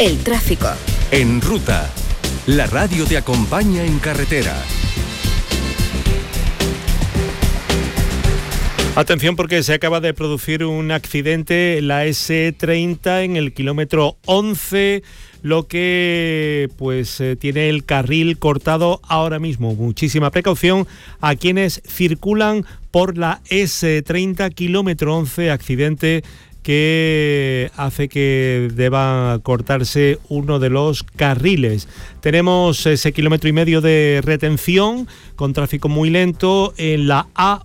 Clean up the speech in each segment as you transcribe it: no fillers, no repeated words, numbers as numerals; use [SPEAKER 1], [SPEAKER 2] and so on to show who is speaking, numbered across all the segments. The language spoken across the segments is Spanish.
[SPEAKER 1] El tráfico.
[SPEAKER 2] En Ruta, la radio te acompaña en carretera.
[SPEAKER 3] Atención, porque se acaba de producir un accidente en la S30 en el kilómetro 11, lo que tiene el carril cortado ahora mismo. Muchísima precaución a quienes circulan por la S30 kilómetro 11, accidente que hace que deba cortarse uno de los carriles. Tenemos ese 1,5 kilómetros de retención con tráfico muy lento en la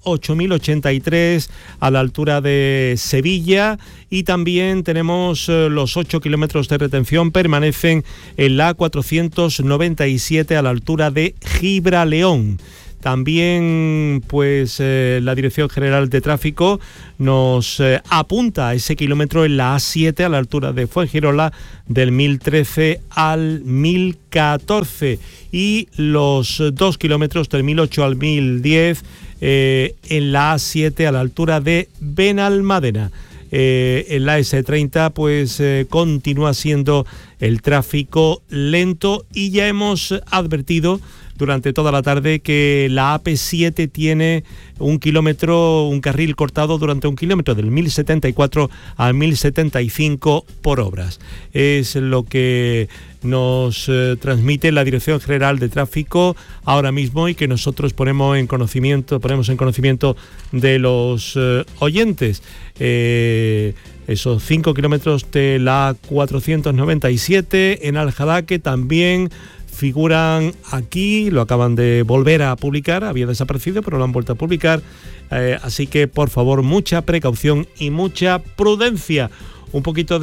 [SPEAKER 3] A8083 a la altura de Sevilla, y también tenemos los 8 kilómetros de retención permanecen en la A497 a la altura de Gibraleón. También la Dirección General de Tráfico nos apunta a ese kilómetro en la A7 a la altura de Fuengirola, del 1013 al 1014, y los 2 kilómetros del 1008 al 1010 en la A7 a la altura de Benalmádena. En la S30 continúa siendo el tráfico lento, y ya hemos advertido durante toda la tarde que la AP7 tiene un carril cortado durante 1 kilómetro, del 1074 al 1075 por obras. Es lo que nos transmite la Dirección General de Tráfico ahora mismo, y que nosotros ponemos en conocimiento de los oyentes. Esos 5 kilómetros de la 497 en Aljaraque también figuran aquí, lo acaban de volver a publicar, había desaparecido pero lo han vuelto a publicar, así que por favor mucha precaución y mucha prudencia. Un poquito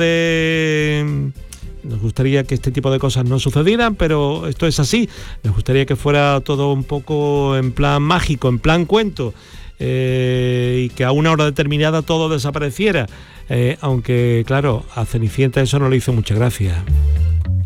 [SPEAKER 3] nos gustaría que este tipo de cosas no sucedieran, pero esto es así. Nos gustaría que fuera todo un poco en plan mágico, en plan cuento, y que a una hora determinada todo desapareciera, aunque claro, a Cenicienta eso no le hizo mucha gracia.